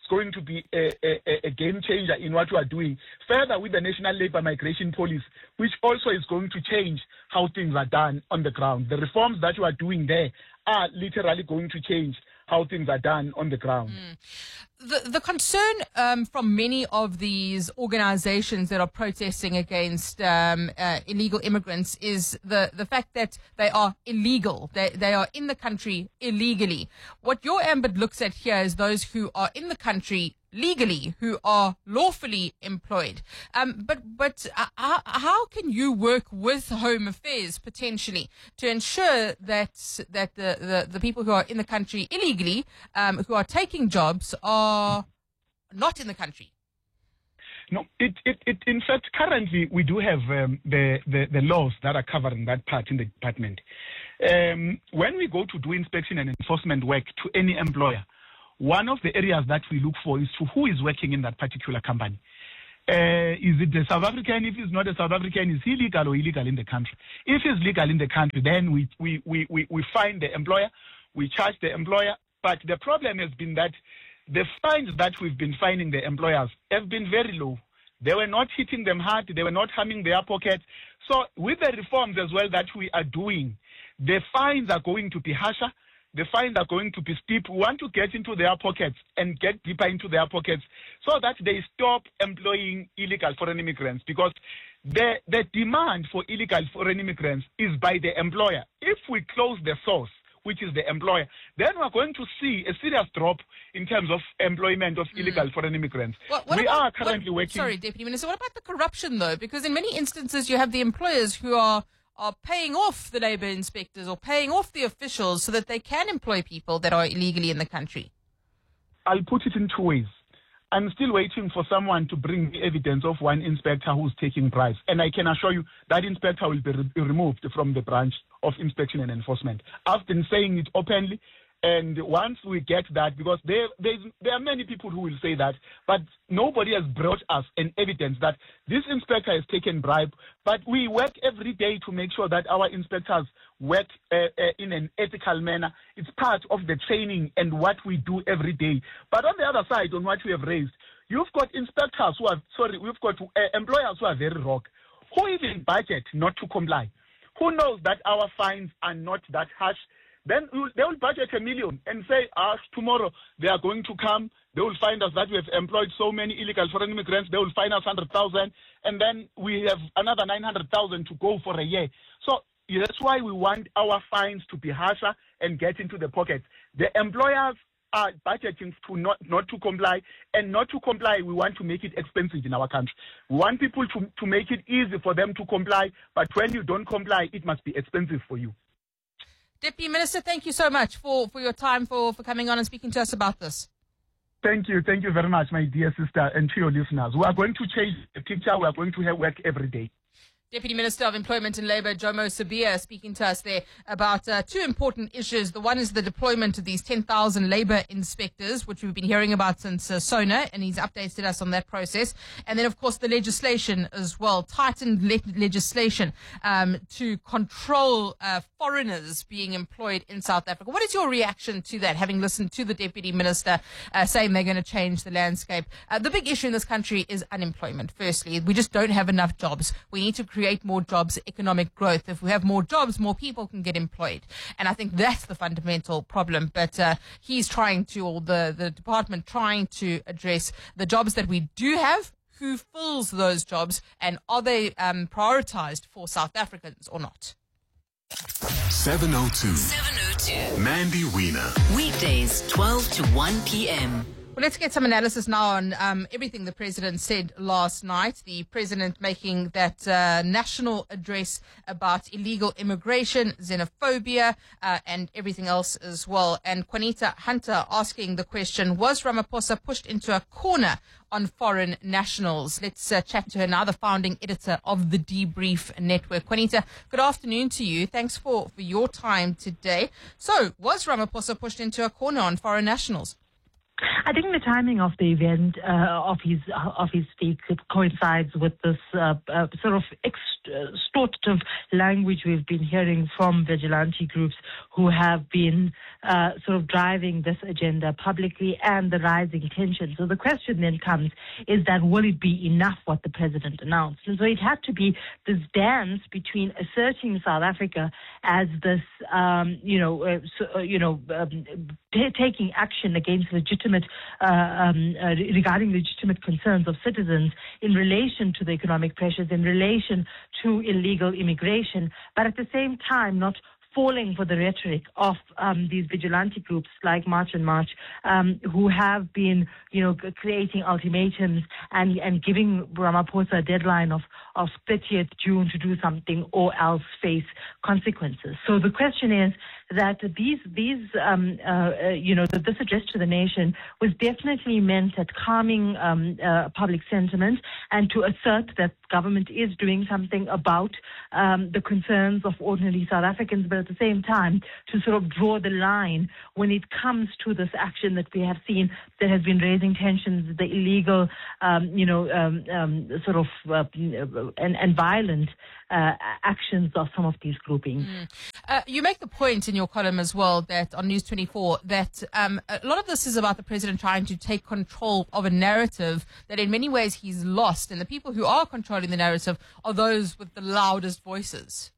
going to be a, a, a game changer in what we are doing. Further, with the National Labour Migration Policy, which also is going to change how things are done on the ground. The reforms that we are doing there are literally going to change how things are done on the ground. Mm. The, the concern um, from many of these organizations that are protesting against um, uh, illegal immigrants is the, the fact that they are illegal. They, they are in the country illegally. What your ambit looks at here is those who are in the country legally, who are lawfully employed. Um, but but uh, how, how can you work with Home Affairs potentially to ensure that that the, the, the people who are in the country illegally, um, who are taking jobs, are not in the country? No, it, it, it in fact, currently we do have um, the, the, the laws that are covering that part in the department. Um, when we go to do inspection and enforcement work to any employer, one of the areas that we look for is to who is working in that particular company. Uh, is it a South African? If he's not a South African, is he legal or illegal in the country? If he's legal in the country, then we, we, we, we, we find the employer, we charge the employer. But the problem has been that the fines that we've been fining the employers have been very low. They were not hitting them hard. They were not harming their pockets. So with the reforms as well that we are doing, the fines are going to be harsher. The fines are going to be steep. We want to get into their pockets and get deeper into their pockets so that they stop employing illegal foreign immigrants, because the, the demand for illegal foreign immigrants is by the employer. If we close the source, which is the employer, then we're going to see a serious drop in terms of employment of mm. illegal foreign immigrants. What, what we about, are currently what, working... Sorry, Deputy Minister, what about the corruption, though? Because in many instances you have the employers who are are paying off the labour inspectors or paying off the officials so that they can employ people that are illegally in the country. I'll put it in two ways. I'm still waiting for someone to bring the evidence of one inspector who's taking bribes. And I can assure you that inspector will be, re- be removed from the branch of inspection and enforcement. I've been saying it openly. And once we get that, because there, there are many people who will say that, but nobody has brought us an evidence that this inspector has taken bribe. But we work every day to make sure that our inspectors work uh, uh, in an ethical manner. It's part of the training and what we do every day. But on the other side, on what we have raised, you've got inspectors who are, sorry, we've got uh, employers who are very rogue, who even budget not to comply, who knows that our fines are not that harsh. Then they will budget a million and say, ah, tomorrow they are going to come. They will find us that we have employed so many illegal foreign immigrants. They will fine us one hundred thousand. And then we have another nine hundred thousand to go for a year. So that's why we want our fines to be harsher and get into the pockets. The employers are budgeting to not, not to comply. And not to comply, we want to make it expensive in our country. We want people to, to make it easy for them to comply. But when you don't comply, it must be expensive for you. Deputy Minister, thank you so much for, for your time, for, for coming on and speaking to us about this. Thank you. Thank you very much, my dear sister, and to your listeners. We are going to change the picture. We are going to have work every day. Deputy Minister of Employment and Labour, Jomo Sibiya, speaking to us there about uh, two important issues. The one is the deployment of these ten thousand labour inspectors, which we've been hearing about since uh, SONA, and he's updated us on that process. And then, of course, the legislation as well, tightened le- legislation um, to control uh, foreigners being employed in South Africa. What is your reaction to that, having listened to the Deputy Minister uh, saying they're going to change the landscape? Uh, the big issue in this country is unemployment, firstly. We just don't have enough jobs. We need to create create more jobs, economic growth. If we have more jobs, more people can get employed. And I think that's the fundamental problem. But uh, he's trying to, or the, the department trying to address the jobs that we do have, who fills those jobs, and are they um, prioritized for South Africans or not? seven oh two. seven oh two. Mandy Wiener. Weekdays, twelve to one p.m. Well, let's get some analysis now on um, everything the president said last night. The president making that uh, national address about illegal immigration, xenophobia, uh, and everything else as well. And Juanita Hunter asking the question, was Ramaphosa pushed into a corner on foreign nationals? Let's uh, chat to her now, the founding editor of the Debrief Network. Juanita, good afternoon to you. Thanks for, for your time today. So, was Ramaphosa pushed into a corner on foreign nationals? I think the timing of the event uh, of his uh, of his speech coincides with this uh, uh, sort of extortive language we've been hearing from vigilante groups who have been uh, sort of driving this agenda publicly, and the rising tension. So the question then comes, is that will it be enough what the president announced? And so it had to be this dance between asserting South Africa as this, um, you know, uh, so, uh, you know, um, t- taking action against legitimate, uh, um, uh, regarding legitimate concerns of citizens in relation to the economic pressures, in relation to illegal immigration, but at the same time not falling for the rhetoric of um, these vigilante groups like March and March, um, who have been, you know, creating ultimatums and, and giving Ramaphosa a deadline of, of thirtieth June to do something or else face consequences. So the question is that these, these um, uh, you know, this address to the nation was definitely meant at calming um, uh, public sentiment and to assert that government is doing something about um, the concerns of ordinary South Africans, but at the same time to sort of draw the line when it comes to this action that we have seen that has been raising tensions, the illegal, um, you know, um, um, sort of uh, and, and violent uh, actions of some of these groupings. Mm. Uh, you make the point in your column as well that on News twenty-four that um, a lot of this is about the president trying to take control of a narrative that in many ways he's lost, and the people who are controlling the narrative are those with the loudest voices.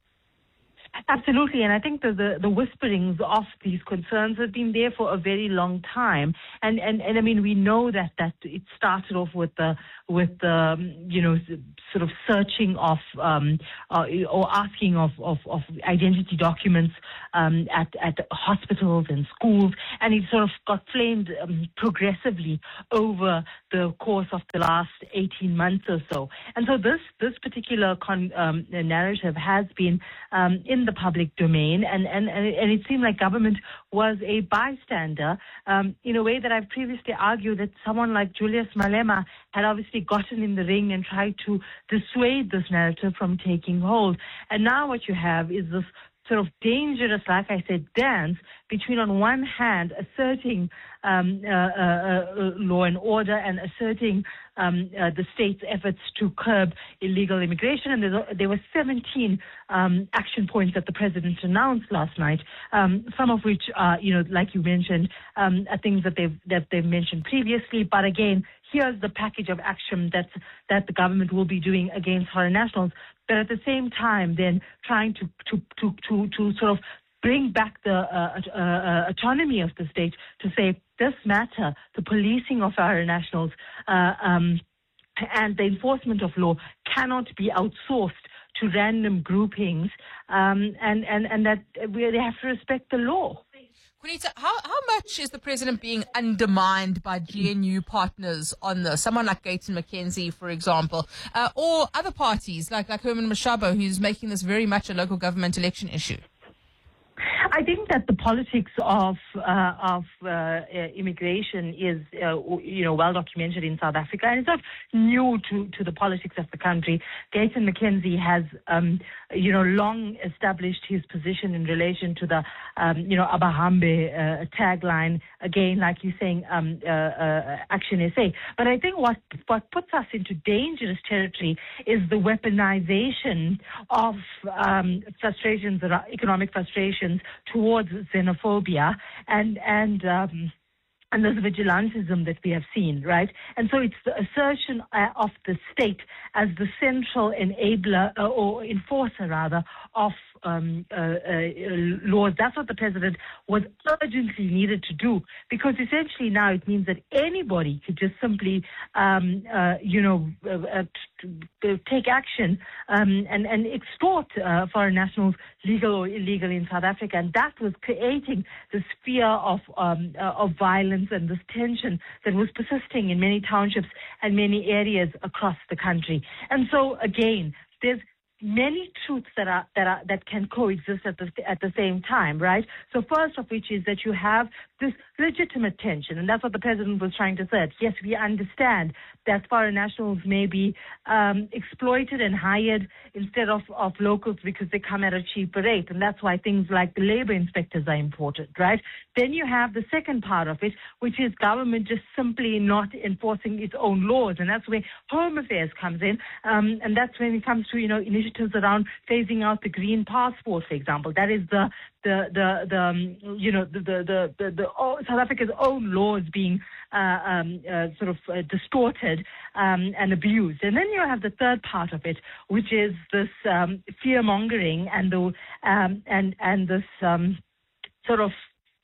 Absolutely, and I think the, the the whisperings of these concerns have been there for a very long time, and and, and I mean we know that, that it started off with the with the um, you know sort of searching of um, uh, or asking of, of, of identity documents um, at at hospitals and schools, and it sort of got flamed um, progressively over the course of the last eighteen months or so, and so this this particular con, um, narrative has been um, in the public domain, and, and, and it seemed like government was a bystander um, in a way that I've previously argued that someone like Julius Malema had obviously gotten in the ring and tried to dissuade this narrative from taking hold. And now what you have is this sort of dangerous, like I said, dance between on one hand asserting um, uh, uh, uh, law and order and asserting um, uh, the state's efforts to curb illegal immigration. And there, there were seventeen um, action points that the president announced last night, um, some of which are, you know, like you mentioned, um, are things that they've, that they've mentioned previously. But again, here's the package of action that's, that the government will be doing against foreign nationals. But at the same time, then trying to to to to, to sort of bring back the uh, uh, uh, autonomy of the state to say this matter, the policing of foreign nationals uh, um, and the enforcement of law cannot be outsourced to random groupings, um, and and and that we, they have to respect the law. Quinita, how, how much is the president being undermined by G N U partners on this? Someone like Gayton McKenzie, for example, uh, or other parties like, like Herman Mashaba, who's making this very much a local government election issue? I think that the politics of uh, of uh, uh, immigration is, uh, you know, well documented in South Africa, and it's not new to, to the politics of the country. Gayton McKenzie has, um, you know, long established his position in relation to the, um, you know, Abahambe uh, tagline. Again, like you're saying, um, uh, uh, Action S A. But I think what what puts us into dangerous territory is the weaponization of um, frustrations, economic frustrations towards xenophobia and and um, and this vigilantism that we have seen, right? And so it's the assertion uh, of the state as the central enabler uh, or enforcer, rather, of um, uh, uh, laws. That's what the president was urgently needed to do, because essentially now it means that anybody could just simply, um, uh, you know, uh, uh, t- take action um, and, and extort uh, foreign nationals, legal or illegal, in South Africa. And that was creating this fear of, um, uh, of violence and this tension that was persisting in many townships and many areas across the country. And so, again, there's many truths that are that are that can coexist at the at the same time, right? So first of which is that you have this legitimate tension, and that's what the president was trying to say. Yes, we understand that foreign nationals may be um, exploited and hired instead of, of locals because they come at a cheaper rate, and that's why things like the labor inspectors are important, right? Then you have the second part of it, which is government just simply not enforcing its own laws, and that's where Home Affairs comes in, um, and that's when it comes to, you know, initiatives around phasing out the green passport, for example. That is the the the, the um, you know the the the, the oh, South Africa's own laws being uh, um, uh, sort of uh, distorted um, and abused. And then you have the third part of it, which is this um, fear mongering and the um, and and this um, sort of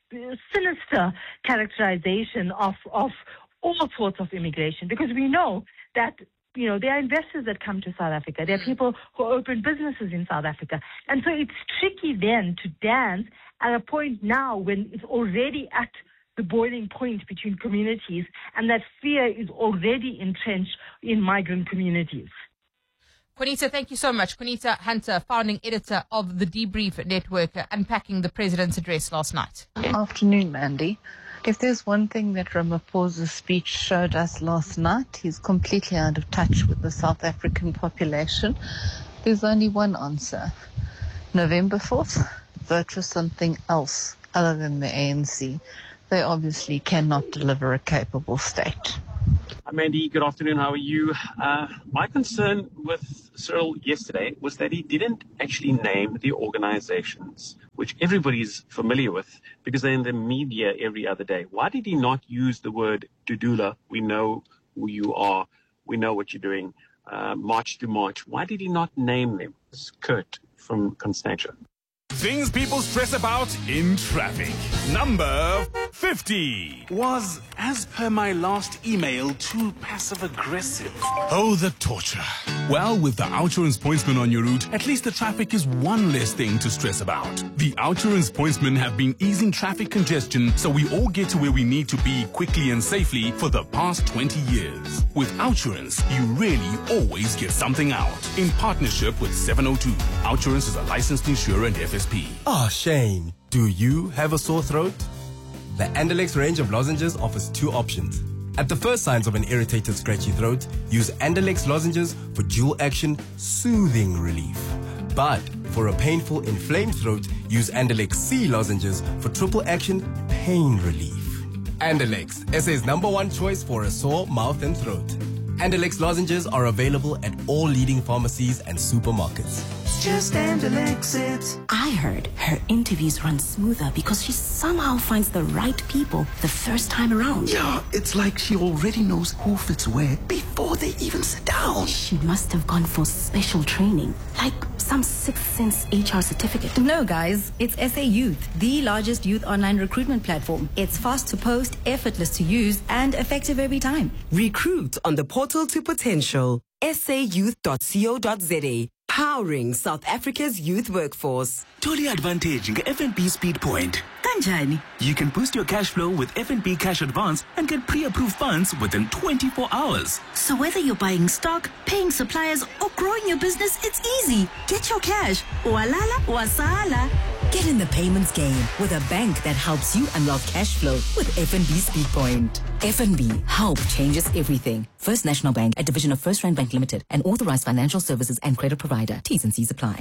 sinister characterization of of all sorts of immigration, because we know that, you know, there are investors that come to South Africa. There are people who open businesses in South Africa. And so it's tricky then to dance at a point now when it's already at the boiling point between communities, and that fear is already entrenched in migrant communities. Quinita, thank you so much. Quinita Hunter, founding editor of the Debrief Network, uh, unpacking the president's address last night. Afternoon, Mandy. If there's one thing that Ramaphosa's speech showed us last night, he's completely out of touch with the South African population. There's only one answer. November fourth, vote for something else other than the A N C. They obviously cannot deliver a capable state. Mandy, good afternoon. How are you? Uh, my concern with Cyril yesterday was that he didn't actually name the organizations, which everybody's familiar with because they're in the media every other day. Why did he not use the word Dudula? We know who you are. We know what you're doing. Uh, March to March. Why did he not name them? It's Kurt from Constantia. Things people stress about in traffic. Number fifty. Was, as per my last email, too passive-aggressive? Oh, the torture. Well, with the Outsurance Pointsman on your route, at least the traffic is one less thing to stress about. The Outsurance Pointsmen have been easing traffic congestion so we all get to where we need to be quickly and safely for the past twenty years. With Outsurance, you really always get something out. In partnership with seven oh two, Outsurance is a licensed insurer and F S P. Ah, oh, Shane, do you have a sore throat? The Andalex range of lozenges offers two options. At the first signs of an irritated, scratchy throat, use Andalex lozenges for dual-action, soothing relief. But for a painful, inflamed throat, use Andalex C lozenges for triple-action, pain relief. Andalex, S A's number one choice for a sore mouth and throat. Andalex lozenges are available at all leading pharmacies and supermarkets. Just Andalex it. I heard her interviews run smoother because she somehow finds the right people the first time around. Yeah, it's like she already knows who fits where before they even sit down. She must have gone for special training, like some Sixth Sense H R certificate. No, guys, it's S A Youth, the largest youth online recruitment platform. It's fast to post, effortless to use, and effective every time. Recruit on the portal to potential. S A youth dot co dot za. Powering South Africa's youth workforce. Totally advantage in F N B Speed Point. Kanjani. You can boost your cash flow with F N B Cash Advance and get pre-approved funds within twenty-four hours. So whether you're buying stock, paying suppliers, or growing your business, it's easy. Get your cash. Walala, wasala. Get in the payments game with a bank that helps you unlock cash flow with F N B Speed Point. F N B, help changes everything. First National Bank, a division of First Rand Bank Limited, an authorized financial services and credit provider. T's and C's apply.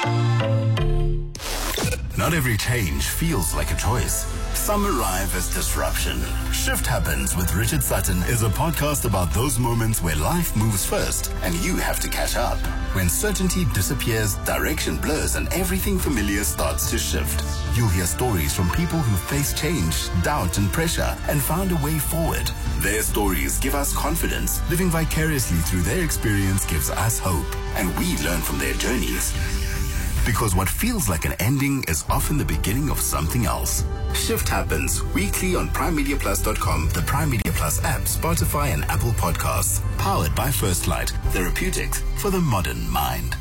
Not every change feels like a choice. Some arrive as disruption. Shift Happens with Richard Sutton is a podcast about those moments where life moves first and you have to catch up. When certainty disappears, direction blurs, and everything familiar starts to shift. You'll hear stories from people who faced change, doubt, and pressure and found a way forward. Their stories give us confidence. Living vicariously through their experience gives us hope, and we learn from their journeys. Because what feels like an ending is often the beginning of something else. Shift Happens weekly on prime media plus dot com, the Prime Media Plus app, Spotify, and Apple Podcasts. Powered by First Light, therapeutics for the modern mind.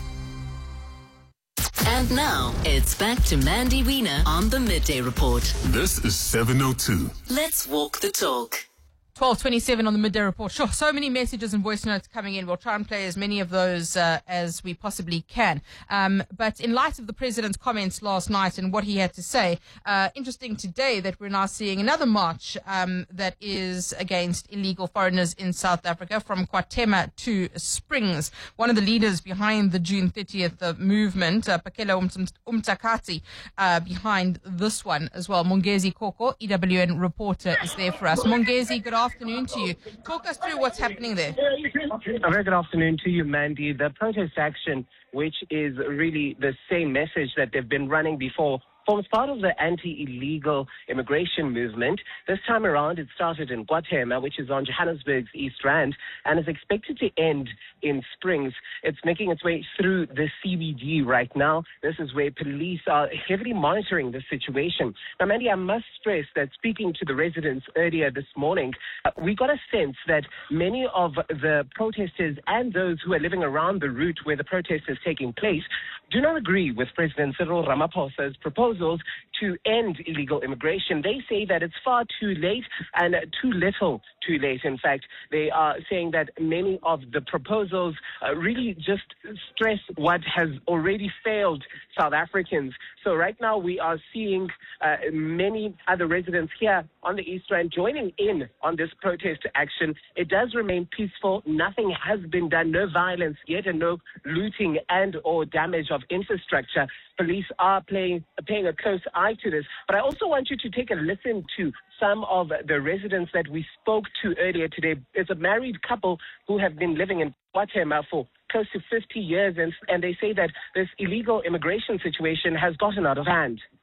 And now, it's back to Mandy Wiener on the Midday Report. This is seven oh two. Let's walk the talk. twelve twenty-seven on the Midday Report. Sure, so many messages and voice notes coming in. We'll try and play as many of those uh, as we possibly can. Um, but in light of the president's comments last night and what he had to say, uh, interesting today that we're now seeing another march um, that is against illegal foreigners in South Africa from KwaThema to Springs. One of the leaders behind the June thirtieth uh, movement, uh, Pakela Umtakati, uh, behind this one as well. Mongezi Koko, E W N reporter, is there for us. Mongezi, good afternoon to you. Talk us through what's happening there. A very good afternoon to you, Mandy. The protest action, which is really the same message that they've been running before, forms part of the anti-illegal immigration movement. This time around, it started in KwaThema, which is on Johannesburg's East Rand, and is expected to end in Springs. It's making its way through the C B D right now. This is where police are heavily monitoring the situation. Now, Mandy, I must stress that speaking to the residents earlier this morning, uh, we got a sense that many of the protesters and those who are living around the route where the protest is taking place do not agree with President Cyril Ramaphosa's proposals to end illegal immigration. They say that it's far too late and too little too late. In fact, they are saying that many of the proposals uh, really just stress what has already failed South Africans. So right now we are seeing uh, many other residents here on the East Rand joining in on this protest action. It does remain peaceful. Nothing has been done, no violence yet, and no looting and or damage of infrastructure. Police are playing, paying a close eye to this. But I also want you to take a listen to some of the residents that we spoke to earlier today. It's a married couple who have been living in KwaThema for close to fifty years, and, and they say that this illegal immigration situation has gotten out of hand.